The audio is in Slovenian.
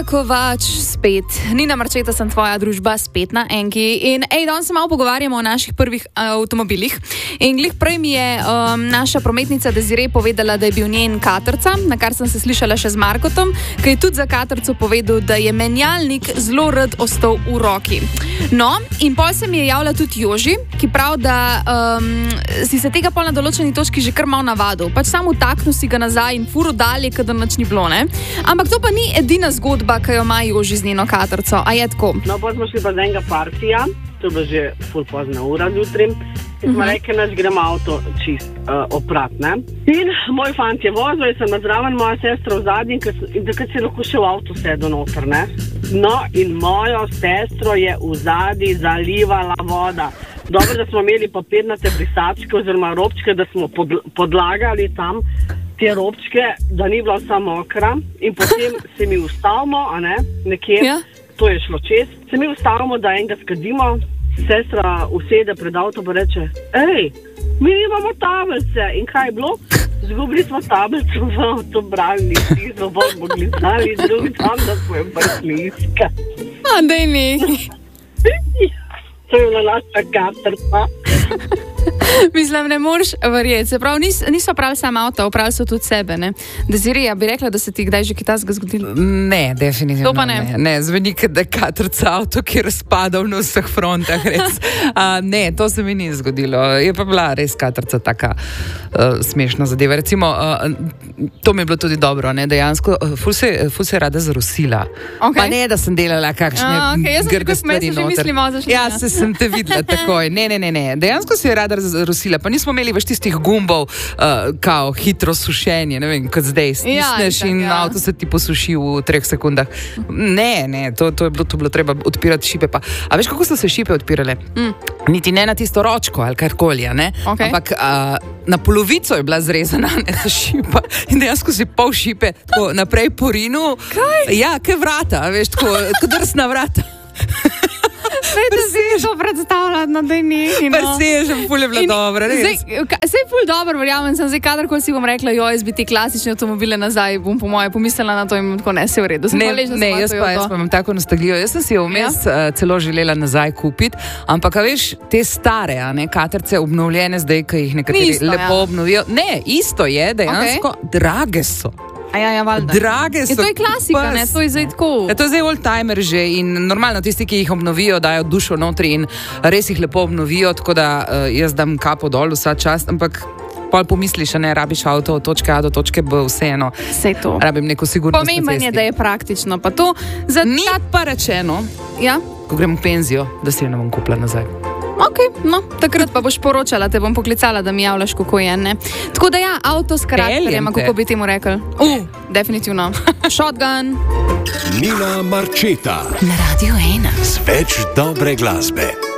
Nina Kovač spet. Nina Marčeta sem tvoja družba spet na Enki. In danes se malo pogovarjamo o naših prvih avtomobilih. In glih prej mi je naša prometnica Desiree povedala, da je bil njen katrca, na kar sem se slišala še z Markotom, ki je tudi za katrco povedal, da je menjalnik zelo rad ostal v roki. No, in pol se mi je javila tudi Joži, ki pravi, da si se tega pol na določeni točki že kar malo navadil. Pač samo utaknil si ga nazaj in furo dalje, kadar nič ni bilo, ne? Ampak to pa ni edina zgodba, ki jo ima Joži z njeno katrco. A je tako? No, pa smo šli pa z enega partija, to je bilo že ful pozna ura jutri. In smo rekli, da gremo avto čist oprat, ne? In moj fant je vozil, jaz sem zraven, moja sestra v zadnji in takrat si lahko še v avto sedel noter, ne? No, in mojo sestro je v zadnji zalivala voda. Dobro, da smo imeli papirnate brisačke oziroma robčke, da smo podlagali tam te robčke, da ni bila vsa mokra. In potem se mi ustavimo, a ne, nekje, ja. To je šlo čez. Se mi ustavimo, da enega skadimo, sestra usede pred avto pa reče, mi imamo tablice. In kaj je bilo? Zgubili smo tablico v avtobralni, smo bolj mogli znali drugi tam, da smo jo prišli iskati. A, daj mi. To je bila naša katrca. Mislim, ne moreš verjeti. Se pravi, niso pravili samo avto, pravili so tudi sebe, ne? Desiree, bi rekla, da se ti kdaj že kaj takega zgodilo? Ne, definitivno to pa ne. Ne, zveni, da je katrca avto, ki je razpadal na vseh frontah, res. Ne, to se mi ni zgodilo. Je pa bila res katrca taka smešna zadeva. Recimo, to mi je bilo tudi dobro, ne, dejansko, ful se je rada zarusila. Okay. Pa ne, da sem delala kakšne grde stvari noter. Ja, sem te videla takoj. Ne. Dejansko se je rada zarusila, pa nismo imeli več tistih gumbov, kao hitro sušenje, ne vem, kot zdaj stisneš in avto se ti posuši v 3 sekundah. Ne, to je bilo treba odpirati šipe. Pa. A veš, kako so se šipe odpirale? Niti ne na tisto ročko ali karkoli, ne? Okay. Ampak na polovico je bila zrezana ta šipa in dejansko si pol šipe tako naprej porinu. Kaj? Ja, kaj vrata, veš, tako drsna vrata. Sej te si to predstavljati, da ni. Presežem, ful je bila dobra, res. Sej ful dobro, verjamem, sem zdaj kadarkoli si bom rekla, jaz bi ti klasične avtomobile nazaj, bom po moje pomislila na to in tako ne, se v redu. Jaz pa imam tako nostalgijo. Jaz sem si jo vmes celo želela nazaj kupiti, ampak a veš, te stare, katrce obnovljene zdaj, ki jih nekateri lepo obnovijo. Ne, isto je, dejansko drage so. Ja, valjda. Drage so. To je klasika, ne? To je zdaj tako. Ja, to je zdaj old-timer že in normalno tisti, ki jih obnovijo, dajo dušo notri in res jih lepo obnovijo, tako da jaz dam kapo dol vsa čast, ampak pol pomisliš, ne rabiš avto od točke A do točke B, vseeno. Vse to. Rabim neko sigurnost na cesti. Pomembno je, da je praktično, pa to. Ni pa rečeno, ko grem v penzijo, da si jo ne bom kupila nazaj. Ok, no, takrat pa boš poročala, te bom poklicala, da mi javljaš, kako je, ne? Tako da ja, avto s karakterjem, kako bi temu rekel. Definitivno. Shotgun. Nina Marčeta. Na Radio 1. Z več dobre glasbe.